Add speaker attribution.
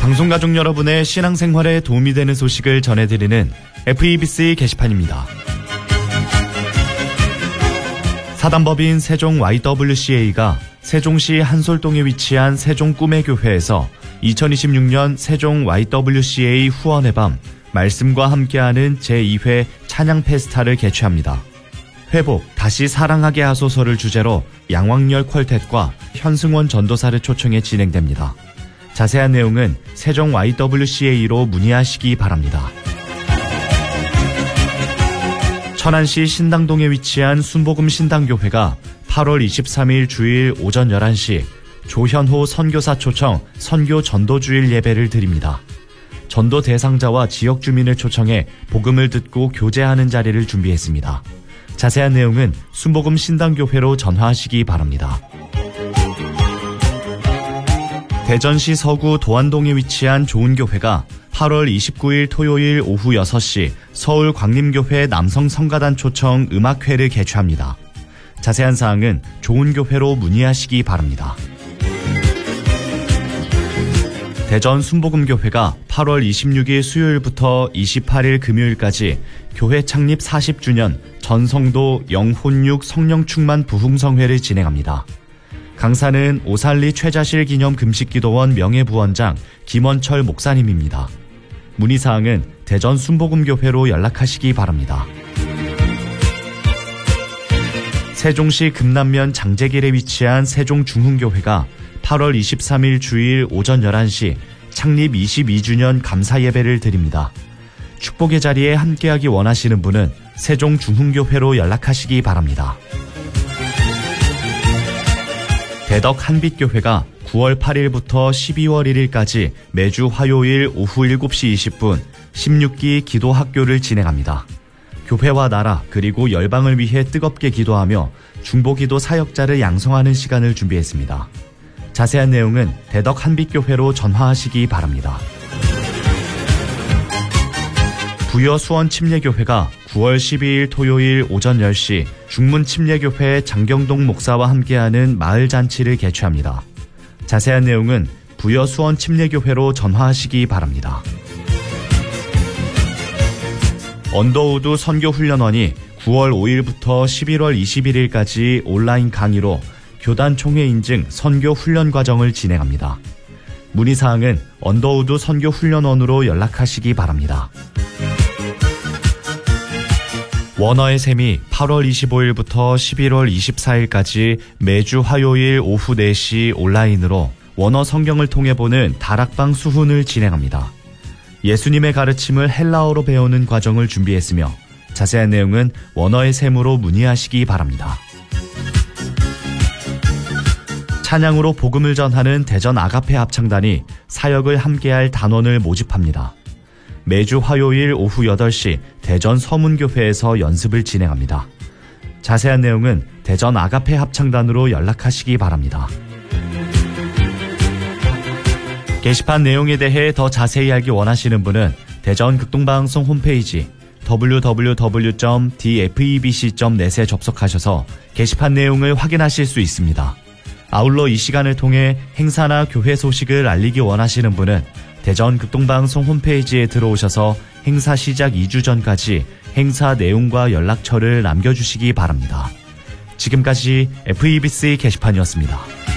Speaker 1: 방송가족 여러분의 신앙생활에 도움이 되는 소식을 전해드리는 FEBC 게시판입니다. 사단법인 세종 YWCA가 세종시 한솔동에 위치한 세종 꿈의 교회에서 2026년 세종 YWCA 후원의 밤 말씀과 함께하는 제2회 찬양 페스타를 개최합니다. 회복, 다시 사랑하게 하소서를 주제로 양왕열 퀄텟과 현승원 전도사를 초청해 진행됩니다. 자세한 내용은 세종 YWCA로 문의하시기 바랍니다. 천안시 신당동에 위치한 순복음 신당교회가 8월 23일 주일 오전 11시 조현호 선교사 초청 선교 전도주일 예배를 드립니다. 전도 대상자와 지역 주민을 초청해 복음을 듣고 교제하는 자리를 준비했습니다. 자세한 내용은 순복음 신당교회로 전화하시기 바랍니다. 대전시 서구 도안동에 위치한 좋은교회가 8월 29일 토요일 오후 6시 서울 광림교회 남성성가단 초청 음악회를 개최합니다. 자세한 사항은 좋은교회로 문의하시기 바랍니다. 대전 순복음교회가 8월 26일 수요일부터 28일 금요일까지 교회 창립 40주년 전성도 영혼육 성령충만 부흥성회를 진행합니다. 강사는 오살리 최자실 기념 금식기도원 명예부원장 김원철 목사님입니다. 문의사항은 대전 순복음교회로 연락하시기 바랍니다. 세종시 금남면 장제길에 위치한 세종중흥교회가 8월 23일 주일 오전 11시 창립 22주년 감사예배를 드립니다. 축복의 자리에 함께하기 원하시는 분은 세종중흥교회로 연락하시기 바랍니다. 대덕 한빛교회가 9월 8일부터 12월 1일까지 매주 화요일 오후 7시 20분 16기 기도학교를 진행합니다. 교회와 나라 그리고 열방을 위해 뜨겁게 기도하며 중보기도 사역자를 양성하는 시간을 준비했습니다. 자세한 내용은 대덕 한빛교회로 전화하시기 바랍니다. 부여 수원 침례교회가 9월 12일 토요일 오전 10시 중문 침례교회 장경동 목사와 함께하는 마을잔치를 개최합니다. 자세한 내용은 부여 수원 침례교회로 전화하시기 바랍니다. 언더우드 선교훈련원이 9월 5일부터 11월 21일까지 온라인 강의로 교단 총회 인증 선교 훈련 과정을 진행합니다. 문의사항은 언더우드 선교훈련원으로 연락하시기 바랍니다. 원어의 셈이 8월 25일부터 11월 24일까지 매주 화요일 오후 4시 온라인으로 원어 성경을 통해 보는 다락방 수훈을 진행합니다. 예수님의 가르침을 헬라어로 배우는 과정을 준비했으며 자세한 내용은 원어의 셈으로 문의하시기 바랍니다. 찬양으로 복음을 전하는 대전 아가페 합창단이 사역을 함께할 단원을 모집합니다. 매주 화요일 오후 8시 대전 서문교회에서 연습을 진행합니다. 자세한 내용은 대전 아가페 합창단으로 연락하시기 바랍니다. 게시판 내용에 대해 더 자세히 알기 원하시는 분은 대전 극동방송 홈페이지 www.dfebc.net에 접속하셔서 게시판 내용을 확인하실 수 있습니다. 아울러 이 시간을 통해 행사나 교회 소식을 알리기 원하시는 분은 대전 극동방송 홈페이지에 들어오셔서 행사 시작 2주 전까지 행사 내용과 연락처를 남겨주시기 바랍니다. 지금까지 FEBC 게시판이었습니다.